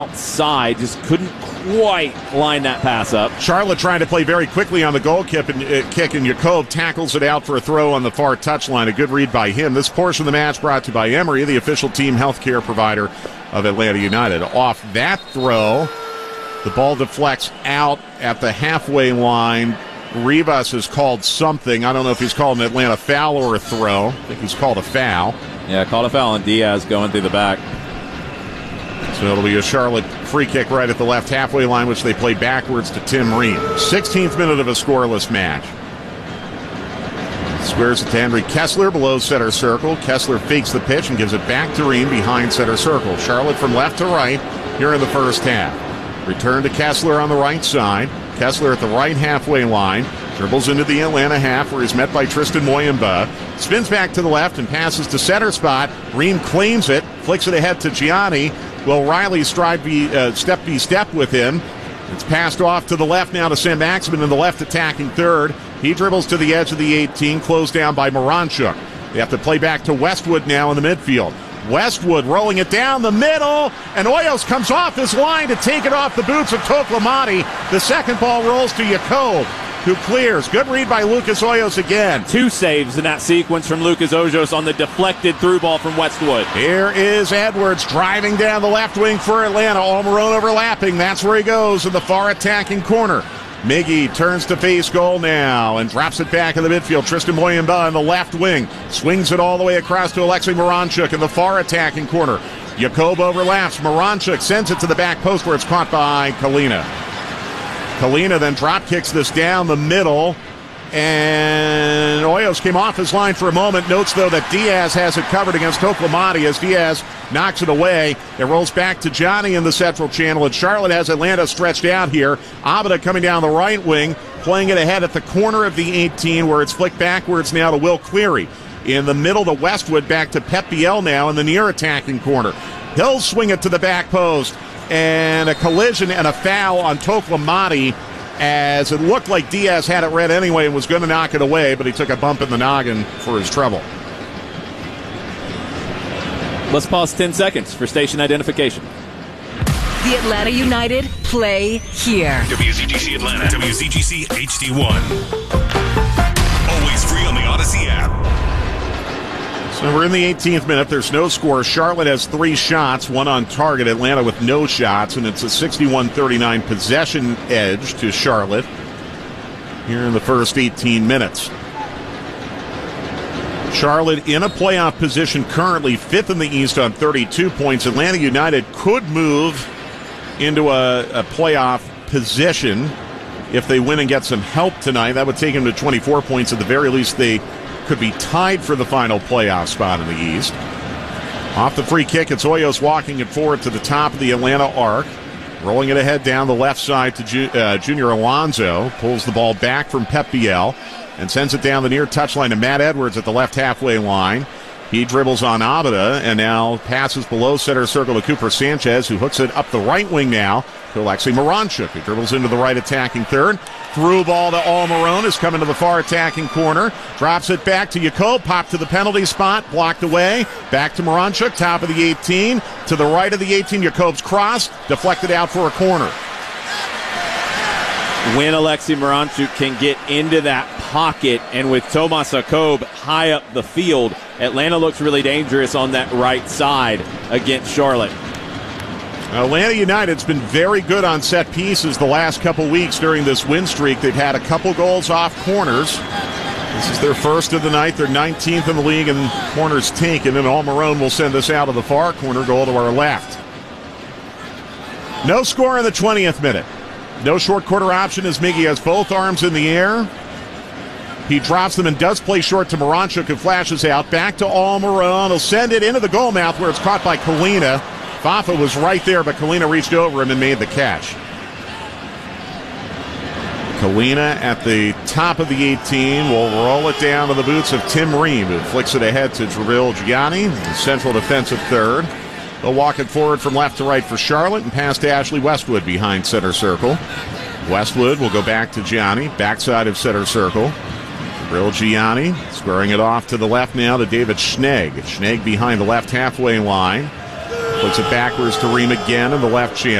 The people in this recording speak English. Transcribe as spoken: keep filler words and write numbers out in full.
outside, just couldn't quite line that pass up. Charlotte trying to play very quickly on the goal kick, and, uh, kick, and Jakob tackles it out for a throw on the far touchline. A good read by him. This portion of the match brought to you by Emory, the official team healthcare provider of Atlanta United. Off that throw, the ball deflects out at the halfway line. Rivas has called something. I don't know if he's called an Atlanta foul or a throw. I think he's called a foul. Yeah, called a foul on Diaz going through the back. So it'll be a Charlotte free kick right at the left halfway line, which they play backwards to Tim Ream. sixteenth minute of a scoreless match. Squares it to Henry Kessler below center circle. Kessler fakes the pitch and gives it back to Ream behind center circle. Charlotte from left to right here in the first half. Return to Kessler on the right side. Kessler at the right halfway line. Dribbles into the Atlanta half where he's met by Tristan Moyamba. Spins back to the left and passes to center spot. Ream claims it, flicks it ahead to Gianni. Will Riley stride be, uh, step be step with him. It's passed off to the left now to Sam Maximin in the left attacking third. He dribbles to the edge of the eighteen, closed down by Moranchuk. They have to play back to Westwood now in the midfield. Westwood rolling it down the middle, and Hoyos comes off his line to take it off the boots of Toklamati. The second ball rolls to Jakob, who clears. Good read by Lucas Hoyos again. Two saves in that sequence from Lucas Hoyos on the deflected through ball from Westwood. Here is Edwards driving down the left wing for Atlanta. Almiron overlapping. That's where he goes in the far attacking corner. Miggy turns to face goal now and drops it back in the midfield. Tristan Moyamba on the left wing. Swings it all the way across to Alexei Moranchuk in the far attacking corner. Jakob overlaps. Moranchuk sends it to the back post where it's caught by Kalina. Kalina then drop kicks this down the middle, and Hoyos came off his line for a moment. Notes, though, that Diaz has it covered against Toklamati as Diaz knocks it away. It rolls back to Johnny in the central channel, and Charlotte has Atlanta stretched out here. Abada coming down the right wing, playing it ahead at the corner of the eighteen, where it's flicked backwards now to Will Cleary. In the middle to Westwood, back to Pep Biel now in the near attacking corner. He'll swing it to the back post. And a collision and a foul on Toklamati, as it looked like Diaz had it red anyway and was going to knock it away, but he took a bump in the noggin for his trouble. Let's pause ten seconds for station identification. The Atlanta United play here. W Z G C Atlanta, W Z G C H D one. Always free on the Odyssey app. So we're in the eighteenth minute. There's no score. Charlotte has three shots, one on target. Atlanta with no shots, and it's a sixty-one thirty-nine possession edge to Charlotte here in the first eighteen minutes. Charlotte in a playoff position currently, fifth in the East on thirty-two points. Atlanta United could move into a, a playoff position if they win and get some help tonight. That would take them to twenty-four points. At the very least, they could be tied for the final playoff spot in the East. Off the free kick, it's Hoyos walking it forward to the top of the Atlanta arc. Rolling it ahead down the left side to Ju- uh, Junior Alonso. Pulls the ball back from Pep Biel and sends it down the near touchline to Matt Edwards at the left halfway line. He dribbles on Abada and now passes below center circle to Cooper Sanchez, who hooks it up the right wing now to Alexei Moranchuk, who dribbles into the right attacking third. Through ball to Almiron is coming to the far attacking corner. Drops it back to Jakob. Pop to the penalty spot. Blocked away. Back to Moranchuk. Top of the eighteen. To the right of the eighteen. Jakob's cross. Deflected out for a corner. When Alexei Moranchuk can get into that pocket, and with Tomas Jakob high up the field, Atlanta looks really dangerous on that right side against Charlotte. Atlanta United's been very good on set pieces the last couple weeks during this win streak. They've had a couple goals off corners. This is their first of the night. They're nineteenth in the league in corners taken, and Almiron will send us out of the far corner, goal to our left. No score in the twentieth minute. No short quarter option as Miggy has both arms in the air. He drops them and does play short to Moranchuk, who flashes out. Back to Almiron. He'll send it into the goal mouth where it's caught by Kalina. Fafa was right there, but Kalina reached over him and made the catch. Kalina at the top of the eighteen will roll it down to the boots of Tim Ream, who flicks it ahead to Jabril Gianni, the central defensive third. They'll walk it forward from left to right for Charlotte and pass to Ashley Westwood behind center circle. Westwood will go back to Gianni, backside of center circle. Jabril Gianni squaring it off to the left now to David Schnegg. Schnegg behind the left halfway line. Puts it backwards to Ream again in the left channel.